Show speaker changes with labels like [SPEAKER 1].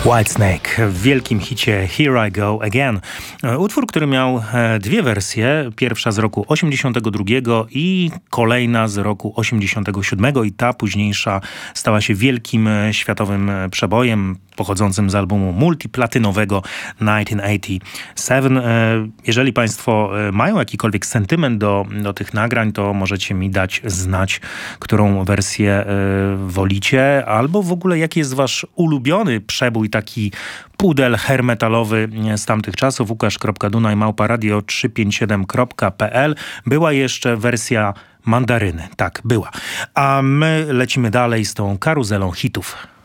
[SPEAKER 1] Whitesnake w wielkim hicie Here I Go Again. Utwór, który miał dwie wersje. Pierwsza z roku 82 i kolejna z roku 87 i ta późniejsza stała się wielkim światowym przebojem pochodzącym z albumu multiplatynowego 1987. Jeżeli Państwo mają jakikolwiek sentyment do tych nagrań, to możecie mi dać znać, którą wersję wolicie, albo w ogóle jaki jest wasz ulubiony przebój, taki pudel hair metalowy z tamtych czasów. Łukasz.Dunaj@radio357.pl. Była jeszcze wersja mandaryny. Tak, była. A my lecimy dalej z tą karuzelą hitów.